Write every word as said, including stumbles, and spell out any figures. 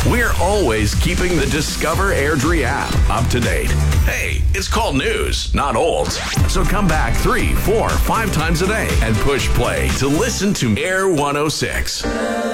We're always keeping the Discover Airdrie app up to date. Hey, it's called news, not old. So come back three, four, five times a day and push play to listen to Air one oh six.